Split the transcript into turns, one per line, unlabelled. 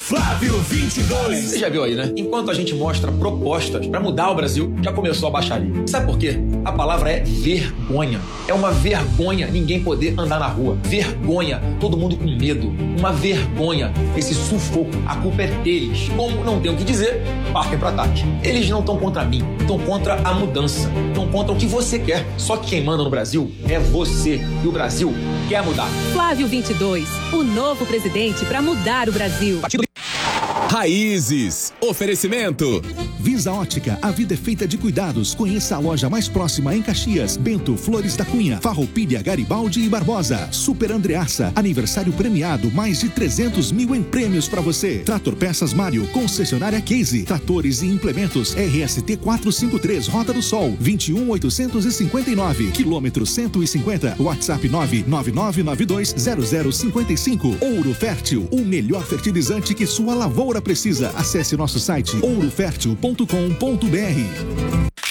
Flávio 22.
Você já viu aí, né? Enquanto a gente mostra propostas para mudar o Brasil, já começou a baixaria. Sabe por quê? A palavra é vergonha. É uma vergonha ninguém poder andar na rua. Vergonha, todo mundo com medo. Uma vergonha, esse sufoco. A culpa é deles. Como não tem o que dizer, partem para ataque. Eles não estão contra mim, estão contra a mudança. Estão contra o que você quer. Só que quem manda no Brasil é você. E o Brasil quer mudar.
Flávio 22, o novo presidente para mudar o Brasil.
Raízes. Oferecimento.
Visa Ótica, a vida é feita de cuidados. Conheça a loja mais próxima em Caxias. Bento, Flores da Cunha, Farroupilha, Garibaldi e Barbosa. Super Andreaça, aniversário premiado, mais de 300 mil em prêmios para você. Trator Peças Mário, concessionária Case. Tratores e implementos RST 453, Rota do Sol, 21859, quilômetro 150, WhatsApp 999920055. Ouro Fértil, o melhor fertilizante que sua lavoura precisa. Acesse nosso site ourofértil.com.br.